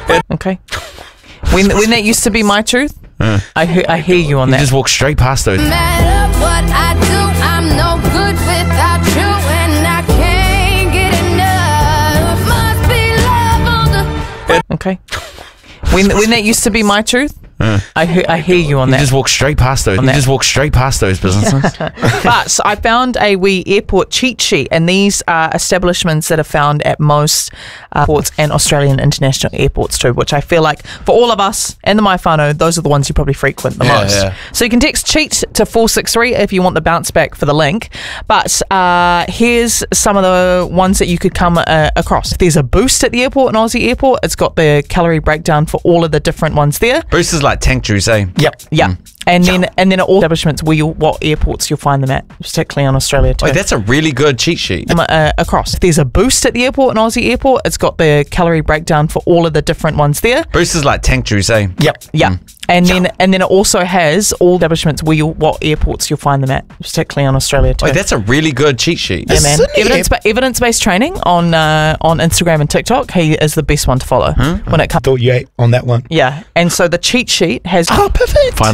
Okay. When that used to be my truth, I hear you on You that. just walk straight past those. Matter what I do, I'm no good without you, and I can't get enough. Must be love on the Okay. When that used to be my truth, I hear you on You that. just walk straight past those. You just walk straight past those businesses. But I found a wee airport cheat sheet, and these are establishments that are found at most ports and Australian international airports too, which I feel like for all of us and the My Whānau, those are the ones you probably frequent the most. yeah. So you can text cheat to 463 if you want the bounce back for the link. But here's some of the ones that you could come across. If there's a Boost at the airport, an Aussie airport, it's got the calorie breakdown for all of the different ones there. Boost is like tank juice, eh? Yep. And then at all establishments what airports you'll find them at, particularly on Australia too. Wait, that's a really good cheat sheet. Across. If there's a Boost at the airport, an Aussie airport, it's got the calorie breakdown for all of the different ones there. Boost is like tank juice, eh? Yeah. And then it also has all establishments what airports you'll find them at, particularly on Australia too. Wait, that's a really good cheat sheet. Yeah, man. Evidence-based training on Instagram and TikTok. He is the best one to follow when it comes. Thought you ate on that one. Yeah, and so the cheat sheet has Oh, perfect.